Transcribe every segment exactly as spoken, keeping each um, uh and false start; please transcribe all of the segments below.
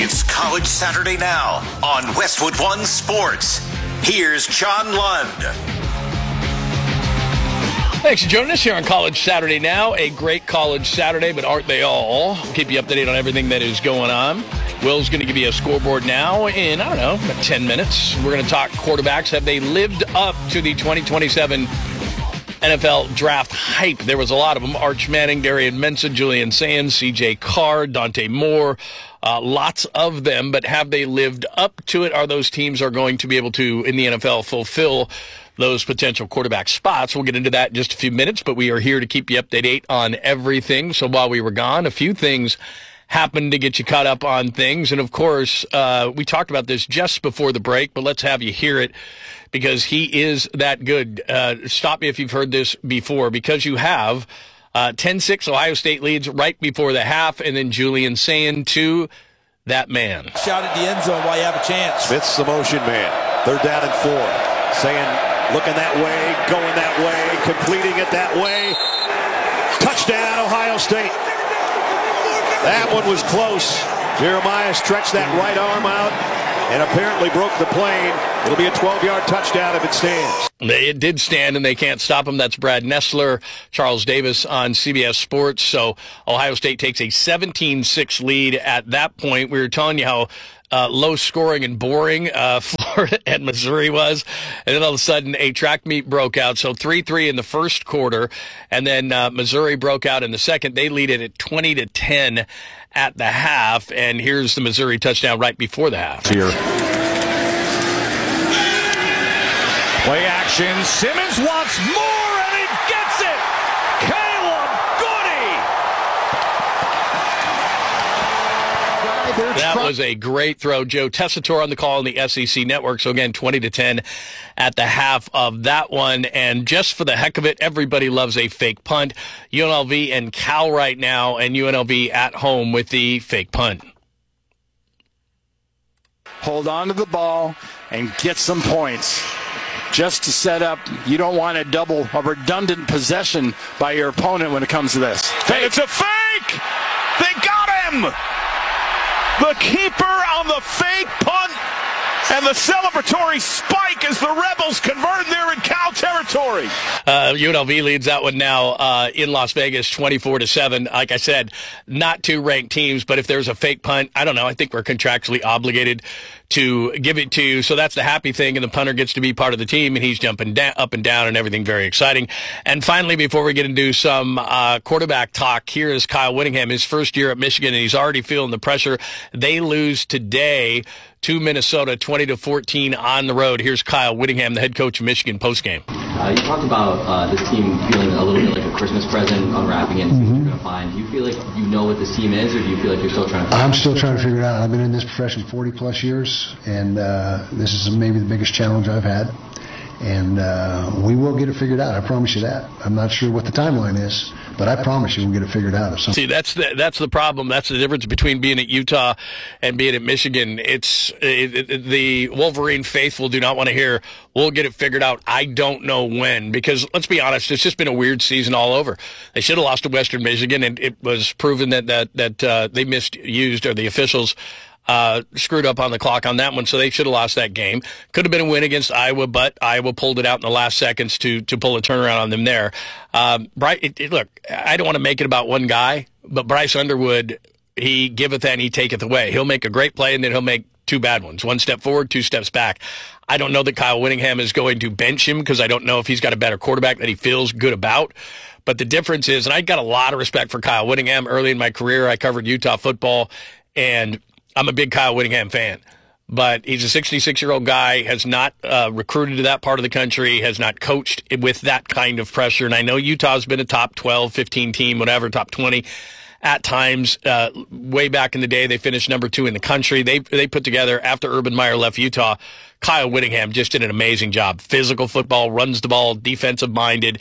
It's College Saturday Now on Westwood One Sports. Here's John Lund. Thanks for joining us here on College Saturday Now. A great college Saturday, but aren't they all? Keep you updated on everything that is going on. Will's going to give you a scoreboard now in, I don't know, about ten minutes. We're going to talk quarterbacks. Have they lived up to the twenty twenty-seven N F L draft hype? There was a lot of them. Arch Manning, Darian Mensah, Julian Sands, C J Carr, Dante Moore. Uh, lots of them, but have they lived up to it? Are those teams are going to be able to, in the N F L, fulfill those potential quarterback spots? We'll get into that in just a few minutes, but we are here to keep you up to date on everything. So while we were gone, a few things happened to get you caught up on things. And, of course, uh, we talked about this just before the break, but let's have you hear it because he is that good. Uh, stop me if you've heard this before, because you have. Uh, ten six, Ohio State leads right before the half, and then Julian saying to that man. Shot at the end zone while you have a chance. Smith's the motion man. Third down and four. Saying, looking that way, going that way, completing it that way. Touchdown, Ohio State. That one was close. Jeremiah stretched that right arm out and apparently broke the plane. It'll be a twelve-yard touchdown if it stands. It did stand, and they can't stop him. That's Brad Nessler, Charles Davis on C B S Sports. So Ohio State takes a seventeen six lead at that point. We were telling you how uh, low-scoring and boring uh, Florida and Missouri was. And then all of a sudden, a track meet broke out. So three three in the first quarter, and then uh, Missouri broke out in the second. They lead it at twenty to ten at the half, and here's the Missouri touchdown right before the half. Here. Play action. Simmons wants more, and he gets it. Caleb Goody. That was a great throw. Joe Tessitore on the call on the S E C Network. So, again, twenty to ten at the half of that one. And just for the heck of it, everybody loves a fake punt. U N L V and Cal right now, and U N L V at home with the fake punt. Hold on to the ball and get some points. Just to set up, you don't want a double, a redundant possession by your opponent when it comes to this. Hey, it's a fake! They got him! The keeper on the fake punt and the celebratory spike as the Rebels convert there in Cal territory. Uh, U N L V leads that one now uh, in Las Vegas, twenty-four to seven. Like I said, not two ranked teams, but if there's a fake punt, I don't know. I think we're contractually obligated to give it to you. So that's the happy thing, and the punter gets to be part of the team, and he's jumping da- up and down and everything very exciting. And finally, before we get into some uh, quarterback talk, here is Kyle Whittingham, his first year at Michigan, and he's already feeling the pressure. They lose today to Minnesota, twenty to fourteen on the road. Here's Kyle Whittingham, the head coach of Michigan, postgame. Uh, you talked about uh, this team feeling a little bit like a Christmas present, unwrapping it, and seeing what you're going to find. Do you feel like you know what this team is, or do you feel like you're still trying to figure it out? I'm still trying to figure it out. I've been in this profession forty plus years, and uh, this is maybe the biggest challenge I've had. And uh, we will get it figured out. I promise you that. I'm not sure what the timeline is, but I promise you we'll get it figured out. See, that's the, that's the problem. That's the difference between being at Utah and being at Michigan. It's it, it, the Wolverine faithful do not want to hear, we'll get it figured out. I don't know when, because let's be honest, it's just been a weird season all over. They should have lost to Western Michigan, and it was proven that, that, that uh, they misused, or the officials Uh, screwed up on the clock on that one, so they should have lost that game. Could have been a win against Iowa, but Iowa pulled it out in the last seconds to to pull a turnaround on them there. Um, Bryce, it, it, look, I don't want to make it about one guy, but Bryce Underwood, he giveth and he taketh away. He'll make a great play, and then he'll make two bad ones. One step forward, two steps back. I don't know that Kyle Whittingham is going to bench him, because I don't know if he's got a better quarterback that he feels good about. But the difference is, and I got a lot of respect for Kyle Whittingham. Early in my career, I covered Utah football, and I'm a big Kyle Whittingham fan, but he's a sixty-six-year-old guy, has not uh, recruited to that part of the country, has not coached with that kind of pressure. And I know Utah's been a top twelve, fifteen team, whatever, top twenty at times. Uh, way back in the day, they finished number two in the country. They they put together, after Urban Meyer left Utah, Kyle Whittingham just did an amazing job. Physical football, runs the ball, defensive-minded.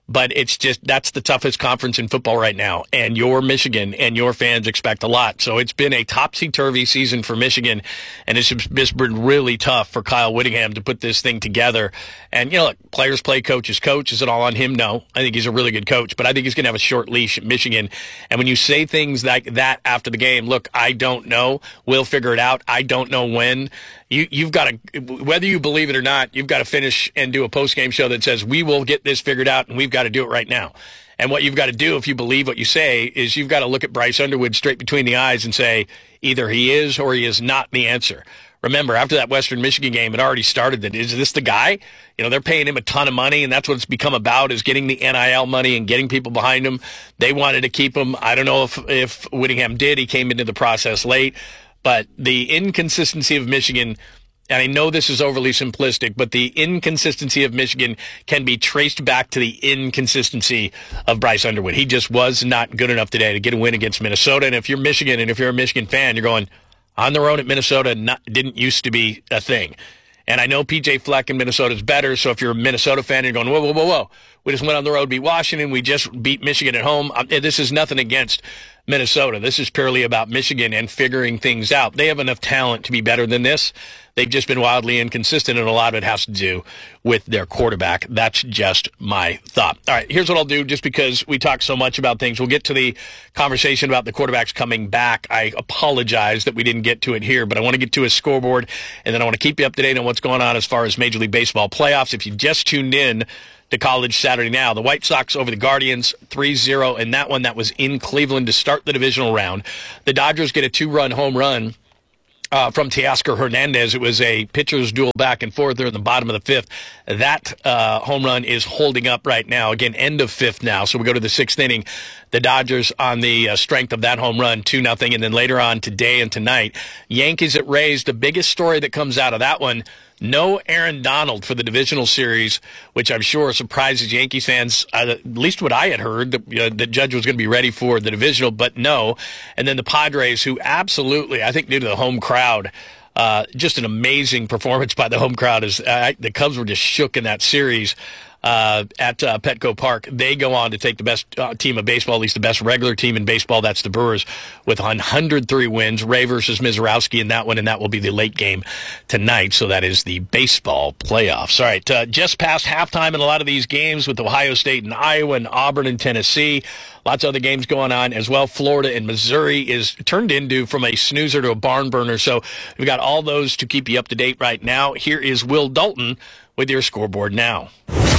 But it's just, that's the toughest conference in football right now. And your Michigan and your fans expect a lot. So it's been a topsy-turvy season for Michigan. And it's just been really tough for Kyle Whittingham to put this thing together. And, you know, look, players play, coaches coach. Is it all on him? No. I think he's a really good coach. But I think he's going to have a short leash at Michigan. And when you say things like that after the game, look, I don't know. We'll figure it out. I don't know when. You, you've got to, whether you believe it or not, you've got to finish and do a post-game show that says, we will get this figured out, and we've got to do it right now. And what you've got to do, if you believe what you say, is you've got to look at Bryce Underwood straight between the eyes and say, either he is or he is not the answer. Remember, after that Western Michigan game, it already started that, is this the guy? You know, they're paying him a ton of money, and that's what it's become about, is getting the N I L money and getting people behind him. They wanted to keep him. I don't know if, if Whittingham did. He came into the process late. But the inconsistency of Michigan, and I know this is overly simplistic, but the inconsistency of Michigan can be traced back to the inconsistency of Bryce Underwood. He just was not good enough today to get a win against Minnesota. And if you're Michigan and if you're a Michigan fan, you're going, on the road at Minnesota not, didn't used to be a thing. And I know P J Fleck in Minnesota is better, so if you're a Minnesota fan, you're going, whoa, whoa, whoa, whoa. We just went on the road, beat Washington. We just beat Michigan at home. This is nothing against Minnesota. This is purely about Michigan and figuring things out. They have enough talent to be better than this. They've just been wildly inconsistent, and a lot of it has to do with their quarterback. That's just my thought. All right, here's what I'll do, just because we talk so much about things. We'll get to the conversation about the quarterbacks coming back. I apologize that we didn't get to it here, but I want to get to a scoreboard, and then I want to keep you up to date on what's going on as far as Major League Baseball playoffs. If you just tuned in to College Saturday Now, the White Sox over the Guardians three zero, and that one that was in Cleveland to start the divisional round. The Dodgers get a two-run home run Uh, from Teoscar Hernandez. It was a pitcher's duel back and forth there in the bottom of the fifth. That uh, home run is holding up right now. Again, end of fifth now. So we go to the sixth inning. The Dodgers on the uh, strength of that home run, two nothing. And then later on today and tonight, Yankees at Rays. The biggest story that comes out of that one, no Aaron Donald for the divisional series, which I'm sure surprises Yankees fans, uh, at least what I had heard, that uh, the Judge was going to be ready for the divisional, but no. And then the Padres, who absolutely, I think due to the home crowd, uh, just an amazing performance by the home crowd. As uh, the Cubs were just shook in that series uh, at uh, Petco Park. They go on to take the best uh, team of baseball, at least the best regular team in baseball. That's the Brewers with one hundred three wins. Ray versus Mizorowski in that one, and that will be the late game tonight. So that is the baseball playoffs. All right, uh, just past halftime in a lot of these games with Ohio State and Iowa and Auburn and Tennessee. Lots of other games going on as well. Florida and Missouri is turned into from a snoozer to a barn burner. So we've got all those to keep you up to date right now. Here is Will Dalton with your scoreboard now.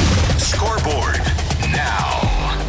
Scoreboard now.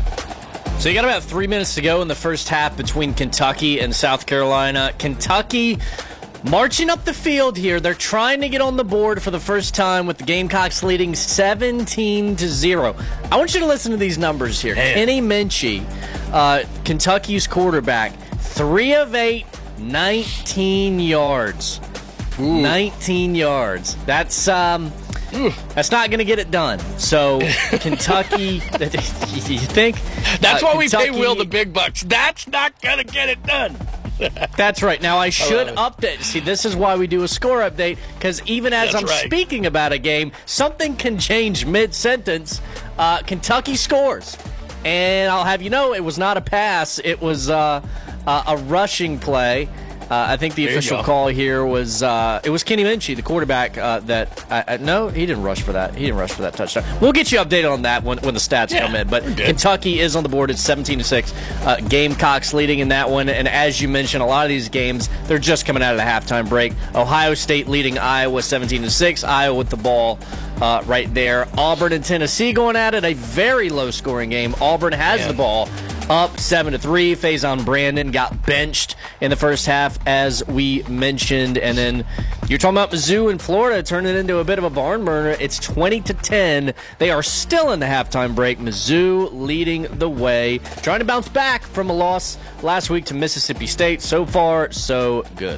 So you got about three minutes to go in the first half between Kentucky and South Carolina. Kentucky marching up the field here. They're trying to get on the board for the first time with the Gamecocks leading seventeen to zero. I want you to listen to these numbers here. Man. Kenny Minchie, uh, Kentucky's quarterback, three of eight, nineteen yards. Ooh. nineteen yards. That's um, that's not going to get it done. So Kentucky, you think? That's uh, why we Kentucky, pay Will the big bucks. That's not going to get it done. That's right. Now, I should I update. See, this is why we do a score update, because even as That's I'm right. speaking about a game, something can change mid-sentence. Uh, Kentucky scores. And I'll have you know, it was not a pass. It was uh, uh, a rushing play. Uh, I think the There official call here was uh, it was Kenny Minchie, the quarterback. Uh, that uh, uh, no, he didn't rush for that. He didn't rush for that touchdown. We'll get you updated on that when, when the stats yeah, come in. But Kentucky is on the board at seventeen to six. Uh, Gamecocks leading in that one. And as you mentioned, a lot of these games they're just coming out of the halftime break. Ohio State leading Iowa seventeen to six. Iowa with the ball uh, right there. Auburn and Tennessee going at it. A very low scoring game. Auburn has yeah. the ball. Up seven to three. Faison Brandon got benched in the first half, as we mentioned. And then you're talking about Mizzou and Florida turning it into a bit of a barn burner. It's twenty to ten. They are still in the halftime break. Mizzou leading the way, trying to bounce back from a loss last week to Mississippi State. So far, so good.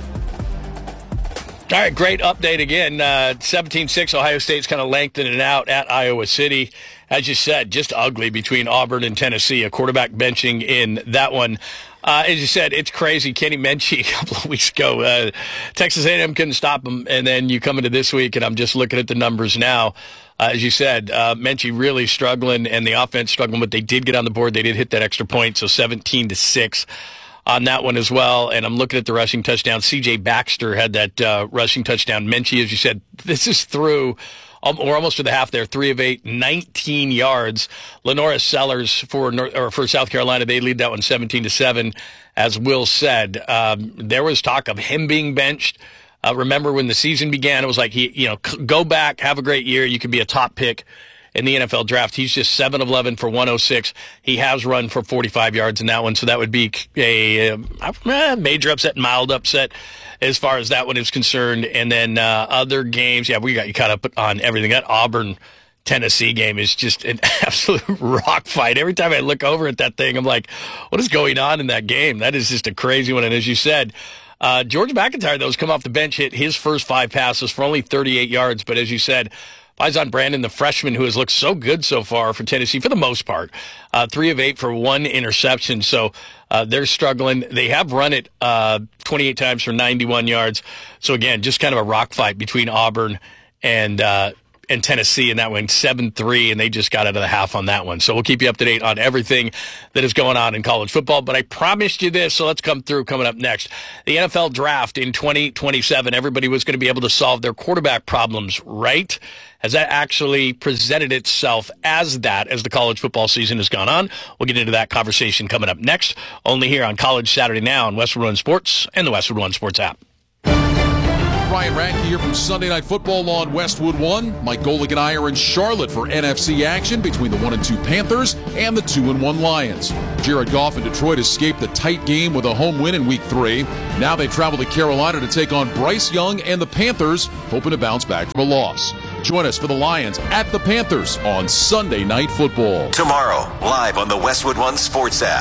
All right, great update again. Uh, seventeen six, Ohio State's kind of lengthening it out at Iowa City. As you said, just ugly between Auburn and Tennessee. A quarterback benching in that one. Uh, as you said, it's crazy. Kenny Menchie a couple of weeks ago, uh, Texas A and M couldn't stop him, and then you come into this week, and I'm just looking at the numbers now. Uh, as you said, uh, Menchie really struggling, and the offense struggling, but they did get on the board. They did hit that extra point, so seventeen to six on that one as well. And I'm looking at the rushing touchdown. C J Baxter had that uh, rushing touchdown. Menchie, as you said, this is through. We're almost to the half there. Three of eight, nineteen yards. Lenora Sellers for North, or for South Carolina, they lead that one seventeen to seven. As Will said, um, there was talk of him being benched. Uh, remember when the season began, it was like he, you know, go back, have a great year. You could be a top pick in the N F L draft. He's just seven of eleven for one oh six. He has run for forty-five yards in that one, so that would be a, a major upset, mild upset as far as that one is concerned. And then uh, other games, yeah, we got you caught up on everything. That Auburn Tennessee game is just an absolute rock fight. Every time I look over at that thing, I'm like, what is going on in that game? That is just a crazy one. And as you said, uh, George McIntyre, though, has come off the bench, hit his first five passes for only thirty-eight yards. But as you said, Faison Brandon, the freshman who has looked so good so far for Tennessee, for the most part, uh, three of eight for one interception. So uh, they're struggling. They have run it uh, twenty-eight times for ninety-one yards. So, again, just kind of a rock fight between Auburn and uh, and Tennessee in that one, seven three, and they just got out of the half on that one. So we'll keep you up to date on everything that is going on in college football. But I promised you this, so let's come through coming up next. The N F L draft in twenty twenty-seven, everybody was going to be able to solve their quarterback problems, right? Has that actually presented itself as that as the college football season has gone on? We'll get into that conversation coming up next, only here on College Saturday Now on Westwood One Sports and the Westwood One Sports app. Ryan Radke here from Sunday Night Football on Westwood One. Mike Golick and I are in Charlotte for N F C action between the one and two Panthers and the two and one Lions. Jared Goff and Detroit escaped the tight game with a home win in week three. Now they travel to Carolina to take on Bryce Young and the Panthers, hoping to bounce back from a loss. Join us for the Lions at the Panthers on Sunday Night Football. Tomorrow, live on the Westwood One Sports app.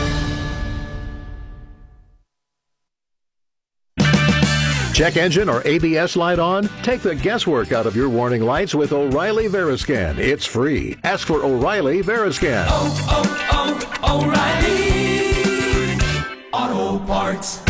Check engine or A B S light on? Take the guesswork out of your warning lights with O'Reilly Veriscan. It's free. Ask for O'Reilly Veriscan. Oh, oh, oh, O'Reilly Auto Parts.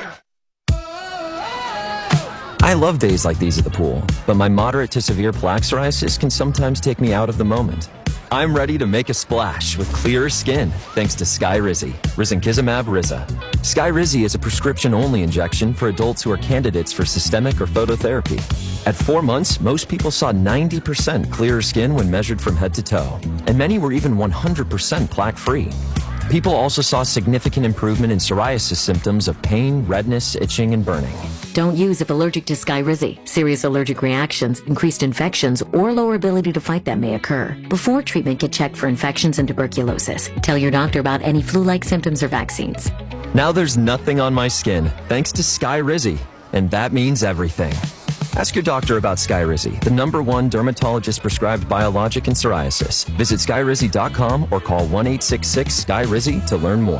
I love days like these at the pool, but my moderate to severe plaque psoriasis can sometimes take me out of the moment. I'm ready to make a splash with clearer skin thanks to Skyrizi, Risankizumab Riza. Skyrizi is a prescription-only injection for adults who are candidates for systemic or phototherapy. At four months, most people saw ninety percent clearer skin when measured from head to toe, and many were even one hundred percent plaque-free. People also saw significant improvement in psoriasis symptoms of pain, redness, itching, and burning. Don't use if allergic to Skyrizi. Serious allergic reactions, increased infections, or lower ability to fight them may occur. Before treatment, get checked for infections and tuberculosis. Tell your doctor about any flu-like symptoms or vaccines. Now there's nothing on my skin thanks to Skyrizi, and that means everything. Ask your doctor about Skyrizi, the number one dermatologist-prescribed biologic in psoriasis. Visit Skyrizi dot com or call one eight six six Sky Rizi to learn more.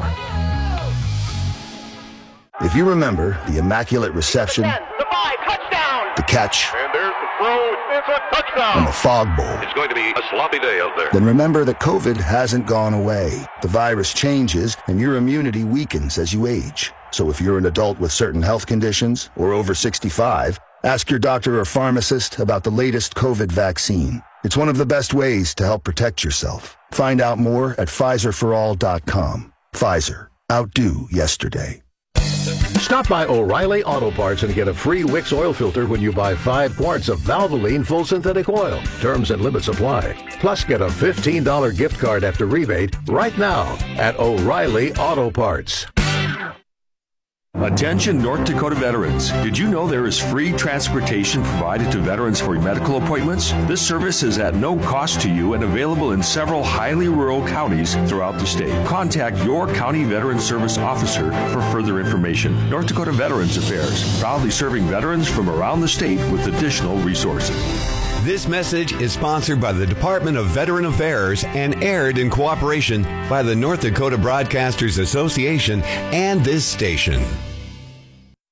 If you remember the immaculate reception, the five, touchdown, the catch, and there's the throw, it's a touchdown, and the fog bowl, it's going to be a sloppy day out there. Then remember that COVID hasn't gone away. The virus changes, and your immunity weakens as you age. So if you're an adult with certain health conditions or over sixty-five, ask your doctor or pharmacist about the latest COVID vaccine. It's one of the best ways to help protect yourself. Find out more at Pfizer for all dot com. Pfizer. Outdo yesterday. Stop by O'Reilly Auto Parts and get a free Wix oil filter when you buy five quarts of Valvoline full synthetic oil. Terms and limits apply. Plus, get a fifteen dollars gift card after rebate right now at O'Reilly Auto Parts. Attention North Dakota veterans. Did you know there is free transportation provided to veterans for medical appointments? This service is at no cost to you and available in several highly rural counties throughout the state. Contact your county veteran service officer for further information. North Dakota Veterans Affairs, proudly serving veterans from around the state with additional resources. This message is sponsored by the Department of Veteran Affairs and aired in cooperation by the North Dakota Broadcasters Association and this station.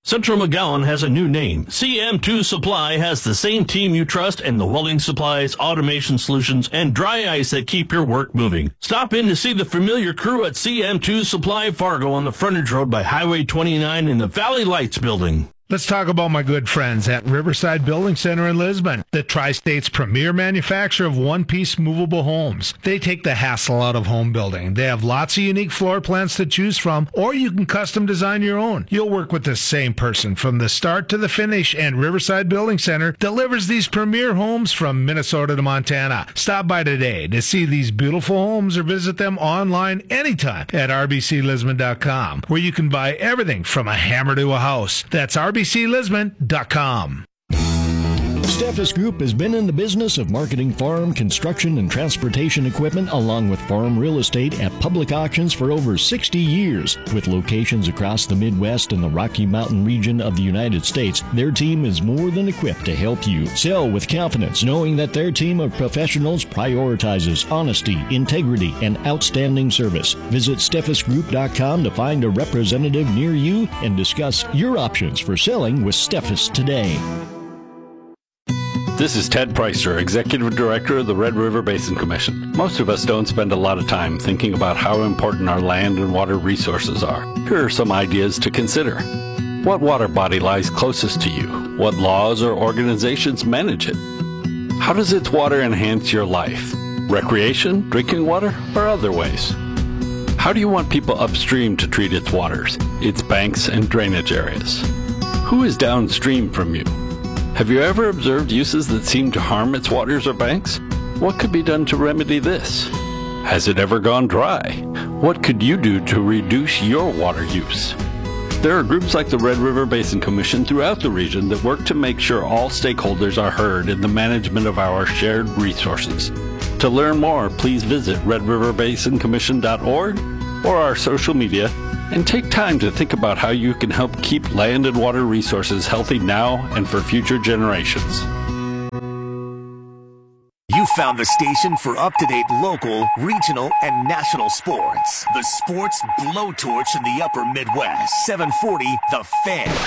Central McGowan has a new name. C M two Supply has the same team you trust and the welding supplies, automation solutions, and dry ice that keep your work moving. Stop in to see the familiar crew at C M two Supply Fargo on the frontage road by Highway twenty-nine in the Valley Lights building. Let's talk about my good friends at Riverside Building Center in Lisbon, the Tri-State's premier manufacturer of one-piece movable homes. They take the hassle out of home building. They have lots of unique floor plans to choose from, or you can custom design your own. You'll work with the same person from the start to the finish, and Riverside Building Center delivers these premier homes from Minnesota to Montana. Stop by today to see these beautiful homes or visit them online anytime at r b c lisbon dot com, where you can buy everything from a hammer to a house. That's r b c lisbon dot com. Steffes Group has been in the business of marketing farm, construction, and transportation equipment along with farm real estate at public auctions for over sixty years. With locations across the Midwest and the Rocky Mountain region of the United States, their team is more than equipped to help you sell with confidence, knowing that their team of professionals prioritizes honesty, integrity, and outstanding service. Visit steffes group dot com to find a representative near you and discuss your options for selling with Steffes today. This is Ted Preister, Executive Director of the Red River Basin Commission. Most of us don't spend a lot of time thinking about how important our land and water resources are. Here are some ideas to consider. What water body lies closest to you? What laws or organizations manage it? How does its water enhance your life? Recreation, drinking water, or other ways? How do you want people upstream to treat its waters, its banks and drainage areas? Who is downstream from you? Have you ever observed uses that seem to harm its waters or banks? What could be done to remedy this? Has it ever gone dry? What could you do to reduce your water use? There are groups like the Red River Basin Commission throughout the region that work to make sure all stakeholders are heard in the management of our shared resources. To learn more, please visit red river basin commission dot org or our social media, and take time to think about how you can help keep land and water resources healthy now and for future generations. You found the station for up-to-date local, regional, and national sports. The Sports Blowtorch in the Upper Midwest. seven forty The Fan.